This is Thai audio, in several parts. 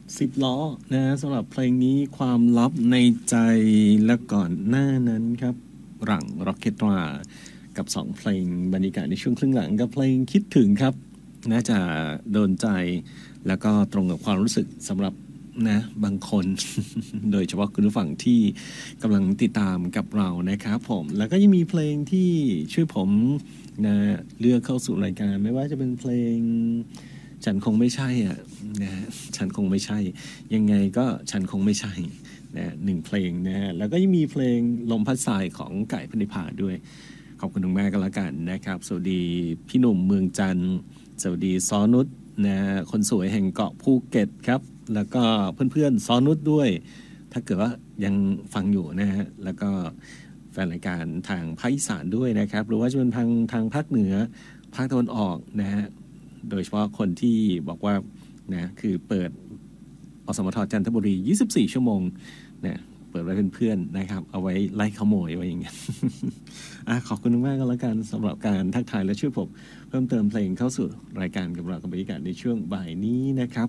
10 ล้อนะสำหรับเพลงนี้ความลับในใจและก่อนหน้านั้นครับหลังร็อกเก็ตรากับ2เพลงบรรยากาศในช่วงครึ่งหลังกับเพลงคิดถึงครับน่าจะโดนใจแล้วก็ตรงกับความรู้สึกสำหรับนะบางคน โดยเฉพาะคุณผู้ฟังที่กำลังติดตามกับเรานะครับผมแล้วก็ยังมีเพลงที่ช่วยผมนะเลือกเข้าสู่รายการไม่ว่าจะเป็นเพลงฉันคงไม่ใช่อ่ะนะฉันคงไม่ใช่ยังไงก็ฉันคงไม่ใช่นะ1เพลงนะฮะแล้วก็ยังมีเพลงลมพัดสายของไก่พนิพาด้วยขอบคุณทุกแม่กันละกันนะครับสวัสดีพี่หนุ่มเมืองจันทร์สวัสดีซ้อนุชนะคนสวยแห่งเกาะภูเก็ตครับแล้วก็เพื่อนๆซ้อนุชด้วยถ้าเกิดว่ายังฟังอยู่นะฮะแล้วก็แฟนรายการทางภาคอีสานด้วยนะครับหรือว่าจะเป็นทางภาคเหนือภาคตะวันออกนะฮะโดยเฉพาะคนที่บอกว่านะคือเปิดอสมทจันทบุรี24ชั่วโมงนะเปิดไว้เป็นเพื่อนนะครับเอาไว้ไล่ขโมยไว้อย่างเงี้ย ขอบคุณมากก็แล้วกันสำหรับการทักทายและช่วยผมเพิ่มเติมเพลงเข้าสู่รายการกับเรากับบรรยากาศในช่วงบ่ายนี้นะครับ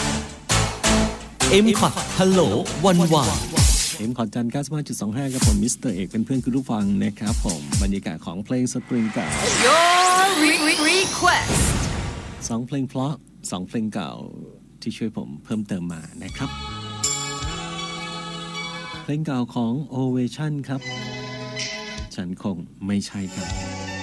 M-Cot ฮัลโหลวันวาน M-Cot จันทร์ 95.25 กับผมมิสเตอร์เอกเป็นเพื่อนคุณผู้ฟังนะครับผมบรรยากาศของเพลงสตริงเก่า Your request 2เพลงเพราะ2เพลงเก่าที่ช่วยผมเพิ่มเติมมานะครับเพลงเก่าของ Ovation ครับฉันคงไม่ใช่ครับ